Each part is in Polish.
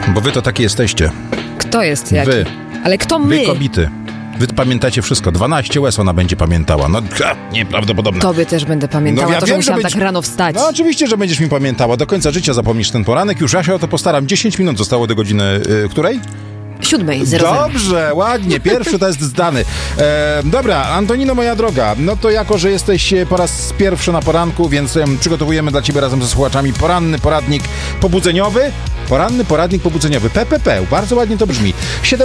Bo wy to takie jesteście. Kto jest jaki? Wy. Ale kto my? Wy kobiety. Wy pamiętacie wszystko. 12 łez ona będzie pamiętała. No, nieprawdopodobne. Tobie też będę pamiętała, ja to, wiem, że musiałam że tak rano wstać. No oczywiście, że będziesz mi pamiętała. Do końca życia zapomnisz ten poranek. Już ja się o to postaram. 10 minut zostało do godziny której? 7:00. Dobrze, ładnie. Pierwszy test zdany. Dobra, Antonino, moja droga, no to jako, że jesteś po raz pierwszy na poranku, więc przygotowujemy dla ciebie razem ze słuchaczami poranny poradnik pobudzeniowy. Poranny poradnik pobudzeniowy. PPP. Bardzo ładnie to brzmi.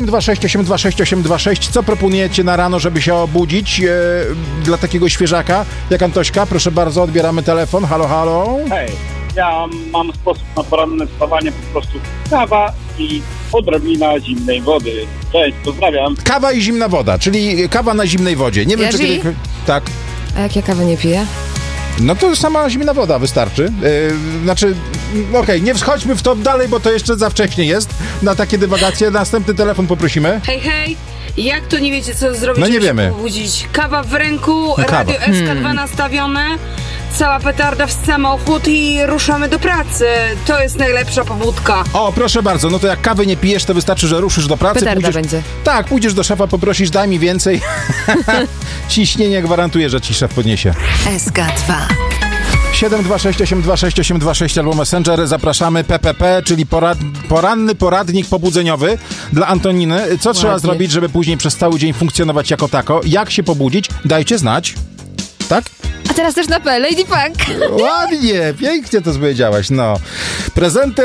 726 Co proponujecie na rano, żeby się obudzić dla takiego świeżaka jak Antośka? Proszę bardzo, odbieramy telefon. Halo, halo. Hej, ja mam sposób na poranne wstawanie, po prostu kawa i odrobina zimnej wody. Cześć, pozdrawiam. Kawa i zimna woda, czyli kawa na zimnej wodzie. Nie wiem, czy Jerzy? kiedy... Tak. A jak ja kawę nie piję? No to sama zimna woda wystarczy. Okej, nie wchodźmy w to dalej, bo to jeszcze za wcześnie jest na takie dywagacje. Następny telefon poprosimy. Hej, jak to nie wiecie, co zrobić, No nie żeby wiemy. się pobudzić? Kawa w ręku, No, kawa. radio SK2 nastawione, cała petarda w samochód i ruszamy do pracy. To jest najlepsza pobudka. O, proszę bardzo, no to jak kawy nie pijesz, to wystarczy, że ruszysz do pracy. Petarda będzie. Tak, pójdziesz do szefa, poprosisz, daj mi więcej. Ciśnienie gwarantuję, że ci szef podniesie. SK2. 726826826 albo Messenger. Zapraszamy. PPP, czyli poranny poradnik pobudzeniowy dla Antoniny. Co trzeba zrobić, żeby później przez cały dzień funkcjonować jako tako? Jak się pobudzić? Dajcie znać. Tak? A teraz też na P, Lady Punk. Ładnie, pięknie to powiedziałaś. No. Prezenty